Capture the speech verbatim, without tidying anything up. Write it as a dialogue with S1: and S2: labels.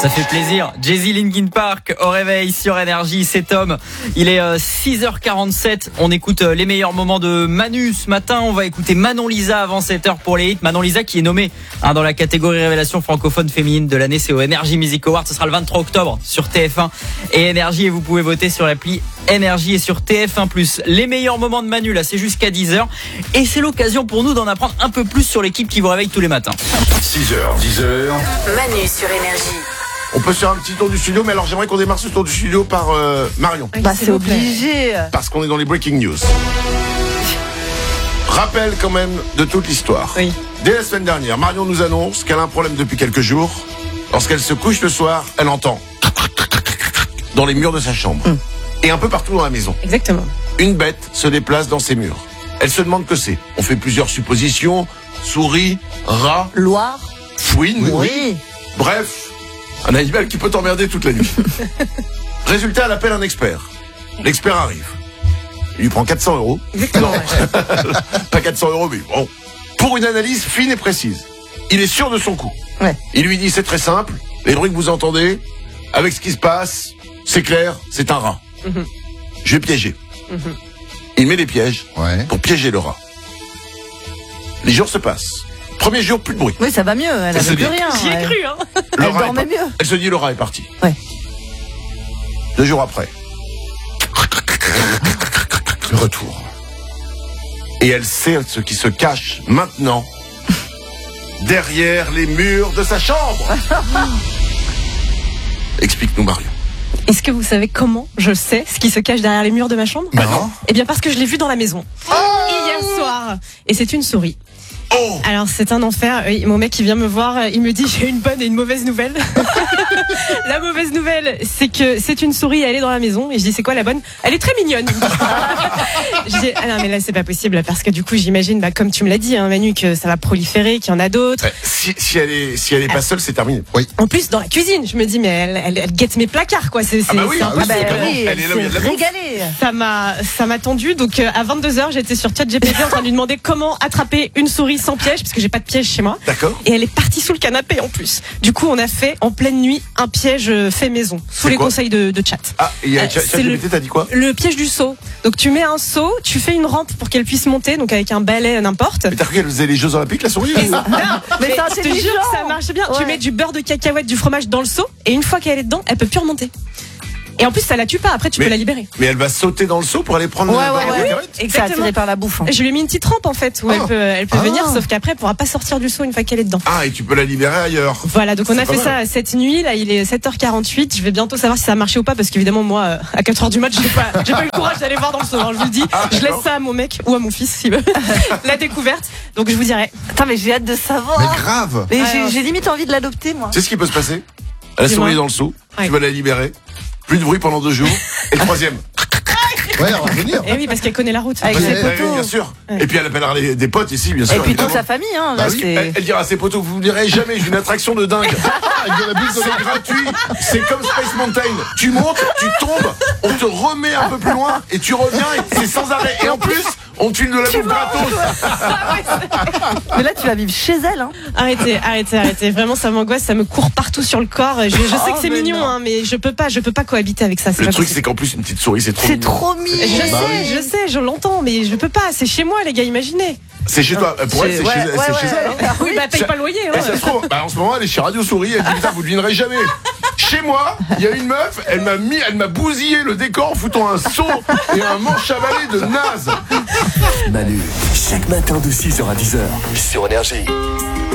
S1: Ça fait plaisir. Jay-Z, Linkin Park au réveil sur Énergie. C'est Tom. Il est euh, six heures quarante-sept. On écoute euh, les meilleurs moments de Manu ce matin. On va écouter Manon Lisa avant sept heures pour les hits. Manon Lisa qui est nommée hein, dans la catégorie révélation francophone féminine de l'année. C'est au Energy Music Award. Ce sera le vingt-trois octobre sur T F un et Énergie. Et vous pouvez voter sur l'appli Énergie et sur T F un plus. Les meilleurs moments de Manu, là, c'est jusqu'à dix heures. Et c'est l'occasion pour nous d'en apprendre un peu plus sur l'équipe qui vous réveille tous les matins.
S2: six heures, dix heures.
S3: Manu sur Énergie.
S2: On peut faire un petit tour du studio, mais alors j'aimerais qu'on démarre ce tour du studio par euh, Marion.
S4: Bah c'est obligé.
S2: Parce qu'on est dans les breaking news. Rappel quand même de toute l'histoire.
S1: Oui.
S2: Dès la semaine dernière, Marion nous annonce qu'elle a un problème depuis quelques jours. Lorsqu'elle se couche le soir, elle entend dans les murs de sa chambre.
S4: Mmh.
S2: Et un peu partout dans la maison.
S4: Exactement.
S2: Une bête se déplace dans ses murs. Elle se demande que c'est. On fait plusieurs suppositions. Souris, rat,
S4: Loire.
S2: fouine,
S4: Oui.
S2: bref, un animal qui peut t'emmerder toute la nuit. Résultat, elle appelle un expert. L'expert arrive. Il lui prend quatre cents euros.
S4: Exactement.
S2: Non, pas quatre cents euros, mais bon. Pour une analyse fine et précise. Il est sûr de son coup.
S4: Ouais.
S2: Il lui dit, c'est très simple. Les bruits que vous entendez, avec ce qui se passe, c'est clair, c'est un rat.
S4: Mhm.
S2: Je vais piéger.
S4: Mhm.
S2: Il met les pièges
S5: Ouais.
S2: pour piéger le rat. Les jours se passent. Premier jour, plus de bruit.
S4: Oui, ça va mieux. Elle
S2: Ça,
S4: avait
S2: c'est
S4: plus
S2: bien.
S4: rien.
S1: J'y ai
S4: ouais.
S1: cru, hein.
S2: Le
S4: Elle
S2: rat est
S4: dormait
S2: pas-
S4: mieux.
S2: Elle se dit, le rat est parti.
S4: Ouais.
S2: Deux jours après, le retour. Et elle sait ce qui se cache maintenant derrière les murs de sa chambre. Explique-nous, Marion.
S6: Est-ce que vous savez comment je sais ce qui se cache derrière les murs de ma chambre?
S2: Bah non.
S6: Eh bien parce que je l'ai vu dans la maison hier soir. Et c'est une souris.
S2: Oh,
S6: Alors c'est un enfer. Oui, mon mec il vient me voir, il me dit j'ai une bonne et une mauvaise nouvelle. La mauvaise nouvelle c'est que c'est une souris, elle est dans la maison. Et je dis c'est quoi la bonne? Elle est très mignonne. Je dis ah non mais là c'est pas possible parce que du coup j'imagine bah, comme tu me l'as dit hein, Manu que ça va proliférer, qu'il y en a d'autres.
S2: Euh, si, si elle est si elle est pas seule, c'est terminé. Oui.
S6: En plus dans la cuisine je me dis mais elle, elle, elle guette mes placards quoi. C'est, c'est,
S2: Ah bah oui,
S6: c'est
S2: ah oui,
S6: impossible.
S2: c'est
S4: Bah
S2: clairement.
S4: oui,
S2: Elle est là où il y a de la
S4: s'est
S2: bouffe.
S4: régalée.
S6: Ça m'a, ça m'a tendu. Donc euh, à vingt-deux heures, j'étais sur ChatGPT en train de lui demander comment attraper une souris sans piège, parce que j'ai pas de piège chez moi.
S2: D'accord.
S6: Et elle est partie sous le canapé en plus. Du coup, on a fait en pleine nuit un piège euh, fait maison, sous
S2: C'est
S6: les
S2: quoi
S6: conseils de, de chat.
S2: Ah, et
S6: Euh,
S2: euh, Chat-
S6: c'est le-
S2: ChatGPT, t'as dit quoi?
S6: Le piège du seau. Donc tu mets un seau, tu fais une rampe pour qu'elle puisse monter, donc avec un balai n'importe.
S2: Mais t'as cru qu'elle faisait les Jeux Olympiques, la souris?
S6: Et ça- non,
S4: Mais
S6: mais
S4: c'est
S6: je te jure
S4: intelligent.
S6: que ça marche bien. Tu
S4: Ouais.
S6: mets du beurre de cacahuète, du fromage dans le seau, et une fois qu'elle est dedans, elle peut plus remonter. Et en plus, ça la tue pas. Après, tu
S2: Mais-
S6: peux la libérer.
S2: Mais elle va sauter dans le seau pour aller prendre
S4: Ouais,
S2: le
S4: ouais,
S2: dans la
S4: ouais.
S2: cacahuète.
S4: C'est
S6: Exactement.
S4: attiré par la bouffe. hein.
S6: Je lui ai mis une petite rampe en fait où
S2: Ah.
S6: elle peut, elle peut
S2: Ah.
S6: venir, sauf qu'après elle pourra pas sortir du seau une fois qu'elle est dedans.
S2: Ah, et tu peux la libérer ailleurs.
S6: Voilà, donc on
S2: C'est
S6: a
S2: pas
S6: fait
S2: mal.
S6: ça à cette nuit. Là, il est sept heures quarante-huit. Je vais bientôt savoir si ça a marché ou pas parce qu'évidemment moi, euh, à quatre heures du mat, j'ai pas, j'ai pas eu le courage d'aller voir dans le seau. hein, je vous le dis,
S2: Ah,
S6: je laisse
S2: d'accord.
S6: ça à mon mec ou à mon fils s'il veut la découverte. Donc je vous dirai.
S4: Attends, mais j'ai hâte de savoir.
S5: Mais grave.
S4: Mais
S6: Ouais,
S4: j'ai,
S6: ouais.
S4: j'ai limite envie de l'adopter, moi.
S2: Tu sais ce qui peut se passer? La
S6: Dis-moi.
S2: souris est dans le seau,
S6: Ouais.
S2: tu vas la libérer, plus de bruit pendant deux jours, et le troisième.
S5: Ouais, on va venir.
S6: Et oui, parce qu'elle connaît la route.
S4: Avec
S5: Ouais,
S4: ses
S5: ouais,
S2: Ouais, oui,
S4: poteaux.
S2: bien sûr.
S6: Ouais.
S2: Et puis elle appellera les- des potes ici, bien sûr.
S4: Et puis toute
S2: évidemment.
S4: sa famille, hein.
S2: Bah
S4: Là,
S2: oui,
S4: c'est...
S2: elle, elle dira à ses potos, vous ne direz jamais, j'ai une attraction de dingue.
S5: Avec de la bulle de
S2: C'est gratuit, c'est comme Space Mountain. Tu montes, tu tombes, on te remet un peu plus loin et tu reviens et c'est sans arrêt. Et en plus, on tue de la bouffe gratos.
S4: Mais là, tu vas vivre chez elle, hein.
S6: Arrêtez, arrêtez, arrêtez. Vraiment, ça m'angoisse, ça me court partout sur le corps. Je, je sais
S4: Oh,
S6: que c'est
S4: mais
S6: mignon,
S4: non.
S6: hein, mais je peux pas, je peux pas cohabiter avec ça. C'est
S2: Le
S6: pas
S2: truc,
S6: possible.
S2: c'est qu'en plus, une petite souris, c'est trop
S4: C'est
S2: mignon.
S4: trop mignon.
S6: Je
S5: Bah
S6: sais,
S5: oui.
S6: je sais, je l'entends, mais je peux pas. C'est chez moi, les gars, imaginez.
S2: C'est chez toi. Pour elle, c'est
S4: Ouais,
S2: chez,
S4: ouais,
S2: c'est
S4: ouais,
S2: chez elle. hein.
S4: ouais.
S6: Oui, bah paye pas le loyer.
S2: Et
S6: Hein.
S2: ça se trouve, bah, en ce moment, elle est chez Radio Souris, elle dit putain, vous devinerez jamais. Chez moi, il y a une meuf, elle m'a mis, elle m'a bousillé le décor en foutant un seau et un manche à balai de naze.
S7: Manu, chaque matin de six heures à dix heures sur Énergie.